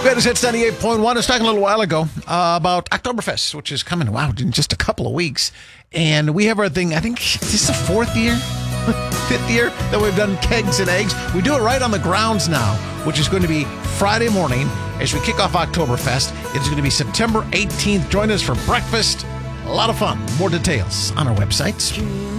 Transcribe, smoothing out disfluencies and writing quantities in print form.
Greatest Hits 98.1. I was talking a little while ago about Oktoberfest, which is coming, in just a couple of weeks. And we have our thing, I think this is the fourth year, fifth year that we've done kegs and eggs. We do it right on the grounds now, which is going to be Friday morning as we kick off Oktoberfest. It's going to be September 18th. Join us for breakfast. A lot of fun. More details on our website.